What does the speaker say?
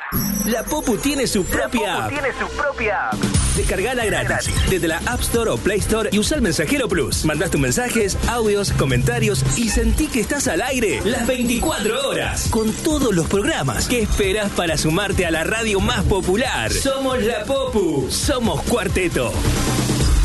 La Popu tiene su propia app. Descargala gratis desde la App Store o Play Store y usa el Mensajero Plus. Mandás tus mensajes, audios, comentarios y sentí que estás al aire las 24 horas con todos los programas. ¿Qué esperas para sumarte a la radio más popular? Somos la Popu. Somos Cuarteto.